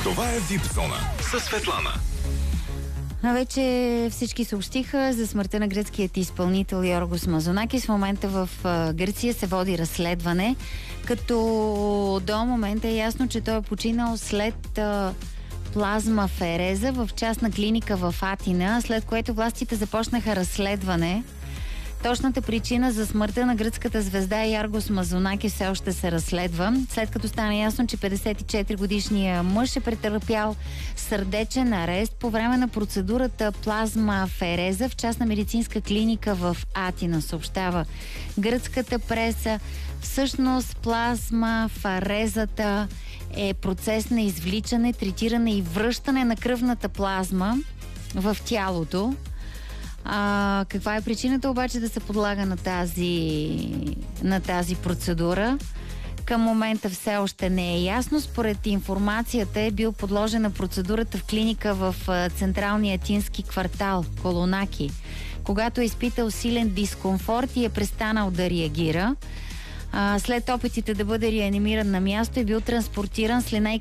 Това е Випзона със Светлана. Вече всички съобщиха за смъртта на гръцкият изпълнител Йоргос Мазонакис. В момента в Гърция се води разследване, като до момента е ясно, че той е починал след плазмафереза в частна клиника в Атина, след което властите започнаха разследване. Точната причина за смъртта на гръцката звезда Йоргос Мазонакис все още се разследва, след като стана ясно, че 54-годишният мъж е претърпял сърдечен арест по време на процедурата плазмафереза в частна медицинска клиника в Атина, съобщава гръцката преса. Всъщност плазмаферезата е процес на извличане, третиране и връщане на кръвната плазма в тялото. Каква е причината обаче да се подлага на тази процедура? Към момента все още не е ясно. Според информацията е бил подложен на процедурата в клиника в централния атински квартал Колонаки, когато е изпитал силен дискомфорт и е престанал да реагира. След опитите да бъде реанимиран на място, е бил транспортиран